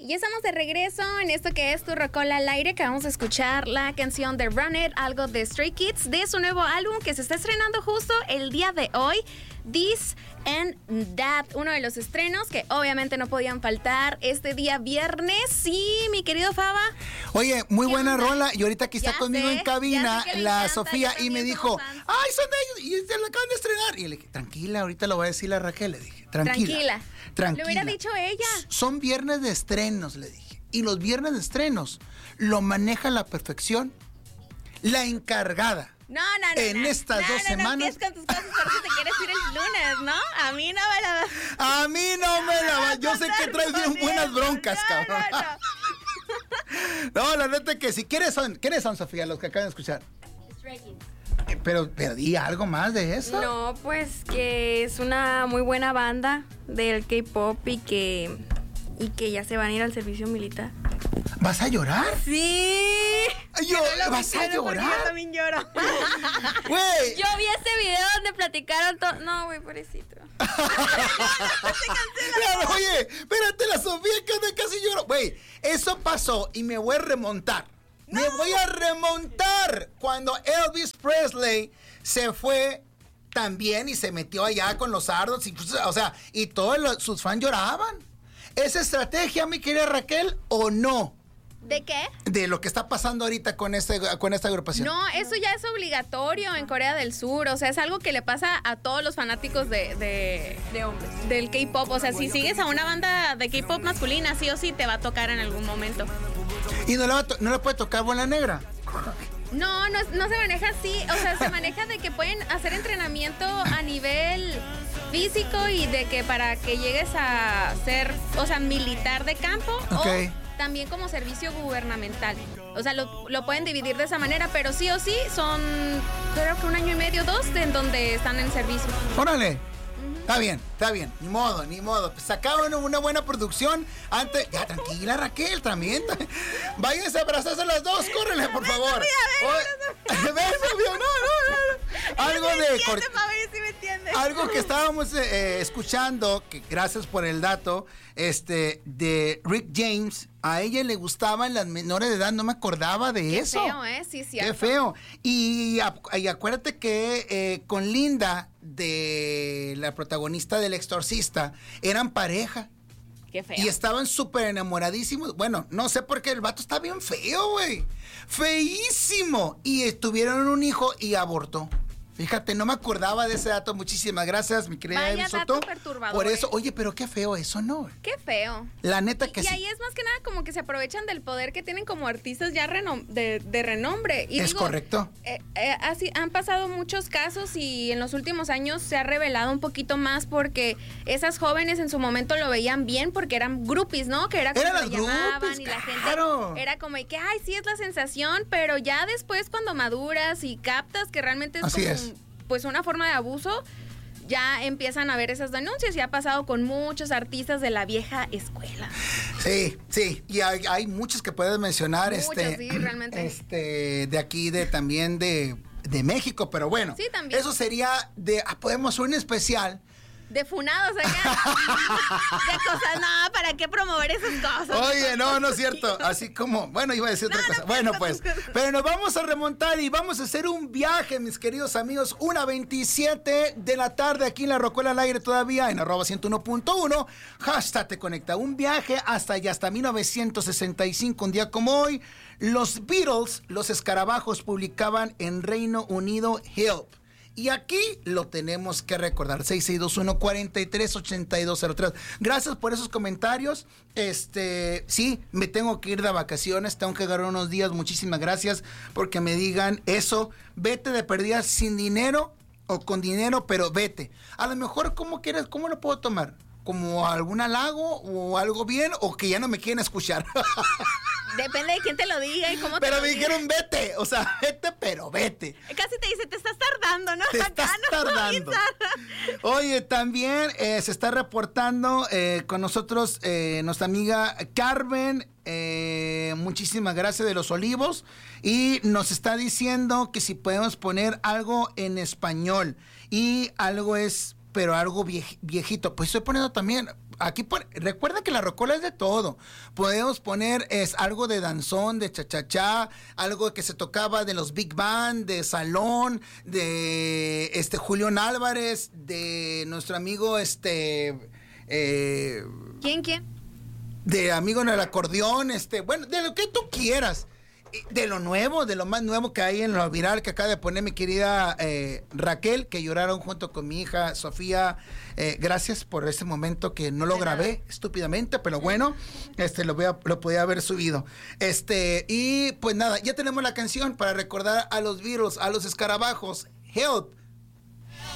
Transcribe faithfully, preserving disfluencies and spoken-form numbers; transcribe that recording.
Ya estamos de regreso en esto que es Tu Rocola al Aire, que vamos a escuchar la canción de Run It, algo de Stray Kids, de su nuevo álbum que se está estrenando justo el día de hoy, This and That, uno de los estrenos que obviamente no podían faltar este día viernes. Sí, mi querido Faba. Oye, muy buena onda? rola, y ahorita aquí está Ya conmigo sé, en cabina ya sé que le la encanta, Sofía yo y me también dijo, somos fans. ay, son de ellos y se la acaban de estrenar. Y le dije, tranquila, ahorita lo va a decir la Raquel, le dije, tranquila. Tranquila. Tranquila. Lo hubiera dicho ella. Son viernes de estrenos, le dije. Y los viernes de estrenos lo maneja a la perfección la encargada. No, no, no. En no, estas no, dos no, no, semanas. empieces con tus cosas, por eso te quieres ir el lunes, ¿no? A mí no me la vas. A mí no me la va. Yo sé que traes bien buenas broncas, no, cabrón. No, no. No, la neta que sí. ¿Quiénes son? ¿Quiénes son, Sofía, los que acaban de escuchar? Stray Kids. Eh, Pero, pero di algo más de eso. No, pues que es una muy buena banda del K-pop y que, y que ya se van a ir al servicio militar. ¿Vas a llorar? Sí. Yo, No lo ¿vas a menciono porque llorar? Yo también lloro. Güey. Yo vi ese video donde platicaron todo. No, güey, pobrecito. Mira, oye, espérate, la Sofía que anda casi lloro. Güey, eso pasó y me voy a remontar. No. Me voy a remontar cuando Elvis Presley se fue también y se metió allá con los Ardos. Y, o sea, y todos los, sus fans lloraban. ¿Es estrategia, mi querida Raquel, o no? ¿De qué? De lo que está pasando ahorita con, este, con esta agrupación. No, eso ya es obligatorio en Corea del Sur. O sea, es algo que le pasa a todos los fanáticos de, de, De hombres. del K-pop. O sea, si sigues a una banda de K-pop masculina, sí o sí te va a tocar en algún momento. ¿Y no le, va a to- no le puede tocar bola negra? No, no, no se maneja así. O sea, se maneja de que pueden hacer entrenamiento a nivel físico y de que para que llegues a ser, o sea, militar de campo. Ok. O también como servicio gubernamental. O sea, lo, lo pueden dividir de esa manera, pero sí o sí son, creo que un año y medio, dos, de en donde están en servicio. Órale. Está bien, está bien, ni modo, ni modo. Pues sacaban una buena producción antes. Ya, tranquila, Raquel, también. Váyanse a abrazarse las dos, córrele, por favor. ¿Ves, obvio? No, no, no. Algo de. cor- Sí me entiende. Algo que estábamos eh, escuchando, que gracias por el dato, este, de Rick James. A ella le gustaban las menores de edad, no me acordaba de Qué eso. feo, ¿eh? Sí, cierto. Qué feo. Y, y acuérdate que eh, con Linda, de la protagonista del Exorcista, eran pareja. Qué feo. Y estaban súper enamoradísimos. Bueno, no sé por qué el vato está bien feo, güey. Feísimo. Y tuvieron un hijo y abortó. Fíjate, no me acordaba de ese dato. Muchísimas gracias, mi querida Vaya Evi Soto. dato perturbador, Por eso, ¿eh? oye, pero qué feo eso, ¿no? Qué feo. La neta que y sí. ahí es más que nada como que se aprovechan del poder que tienen como artistas ya renom- de, de renombre. Y Es digo, correcto. eh, eh, así han pasado muchos casos y en los últimos años se ha revelado un poquito más porque esas jóvenes en su momento lo veían bien porque eran groupies, ¿no? Que era como Eran le las llamaban groupies, y la claro. gente era como que, ay, sí es la sensación, pero ya después cuando maduras y captas que realmente es Así como es. un- pues una forma de abuso, ya empiezan a ver esas denuncias y ha pasado con muchos artistas de la vieja escuela. Sí, sí, y hay, hay muchos que puedes mencionar, Muchos, este, sí, realmente. este, de aquí, de también de, de México, pero bueno, Sí, también. eso sería de, ah, podemos hacer un especial. De funados acá. De cosas, no, ¿para qué promover esas cosas? Oye, no, no es cierto, así como, bueno, iba a decir otra No, no cosa, puedo, bueno, no pues, puedo. pero nos vamos a remontar y vamos a hacer un viaje, mis queridos amigos, una veintisiete de la tarde aquí en La Rocola al Aire todavía, en arroba ciento uno punto uno, hashtag te conecta, un viaje hasta allá, hasta mil novecientos sesenta y cinco, un día como hoy, los Beatles, los escarabajos publicaban en Reino Unido Help. Y aquí lo tenemos que recordar, seis seis dos uno, cuatro tres, ocho dos cero tres. Gracias por esos comentarios. Este, sí, me tengo que ir de vacaciones, tengo que agarrar unos días. Muchísimas gracias porque me digan eso. Vete de perdida sin dinero o con dinero, pero vete. A lo mejor, ¿cómo quieres? ¿Cómo lo puedo tomar? ¿Como algún halago o algo bien o que ya no me quieren escuchar? Depende de quién te lo diga y cómo te Pero lo me diga. dijeron vete, o sea, vete, pero vete. Casi te dice, te estás tardando, ¿no? Te Acá estás no, tardando. Isa. Oye, también eh, se está reportando eh, con nosotros eh, nuestra amiga Carmen. Eh, muchísimas gracias, de Los Olivos. Y nos está diciendo que si podemos poner algo en español. Y algo es pero algo viej, viejito. Pues estoy poniendo también, aquí pon, recuerda que la rocola es de todo. Podemos poner es algo de danzón, de cha-cha-cha, algo que se tocaba de los big band, de salón, de este Julián Álvarez, de nuestro amigo este eh, ¿Quién, quién? De amigo en el acordeón, este, bueno, de lo que tú quieras. De lo nuevo, de lo más nuevo que hay en lo viral que acaba de poner mi querida eh, Raquel, que lloraron junto con mi hija Sofía. Eh, gracias por ese momento que no lo grabé estúpidamente, pero bueno, este lo, voy a, lo podía haber subido. Este, y pues nada, ya tenemos la canción para recordar a los Beatles, a los escarabajos. Help,